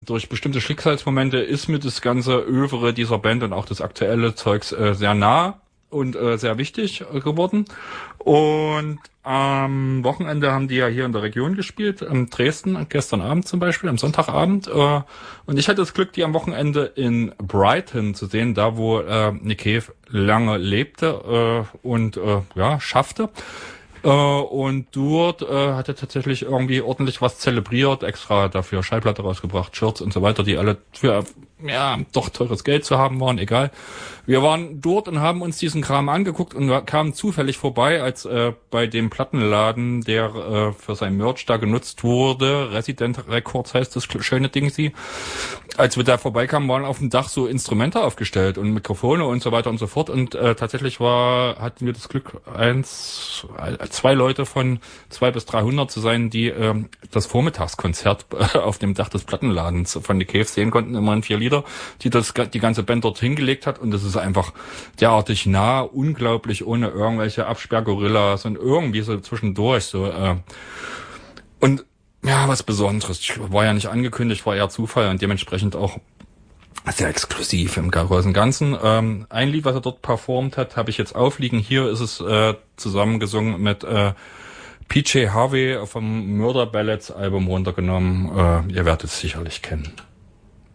durch bestimmte Schicksalsmomente ist mir das ganze Övre dieser Band und auch das aktuelle Zeugs sehr nah und sehr wichtig geworden. Und am Wochenende haben die ja hier in der Region gespielt, in Dresden, gestern Abend zum Beispiel, am Sonntagabend. Und ich hatte das Glück, die am Wochenende in Brighton zu sehen, da wo Nick Cave lange lebte und schaffte. Und dort hat er tatsächlich irgendwie ordentlich was zelebriert, extra dafür Schallplatte rausgebracht, Shirts und so weiter, die alle für doch teures Geld zu haben waren, egal. Wir waren dort und haben uns diesen Kram angeguckt und kamen zufällig vorbei, als bei dem Plattenladen, der für sein Merch da genutzt wurde, Resident Records heißt das schöne Ding sie. Als wir da vorbeikamen, waren auf dem Dach so Instrumente aufgestellt und Mikrofone und so weiter und so fort. Und tatsächlich hatten wir das Glück, zwei Leute von 200 bis 300 zu sein, die das Vormittagskonzert auf dem Dach des Plattenladens von The Cave sehen konnten, immerhin 4 Lieder, die ganze Band dort hingelegt hat. Und das ist einfach derartig nah, unglaublich, ohne irgendwelche Absperrgorillas und irgendwie so zwischendurch so. Und ja, was Besonderes. Ich war ja nicht angekündigt, war eher Zufall und dementsprechend auch sehr exklusiv im großen Ganzen. Ein Lied, was er dort performt hat, habe ich jetzt aufliegen. Hier ist es zusammengesungen mit PJ Harvey vom Murder Ballads Album runtergenommen. Ihr werdet es sicherlich kennen.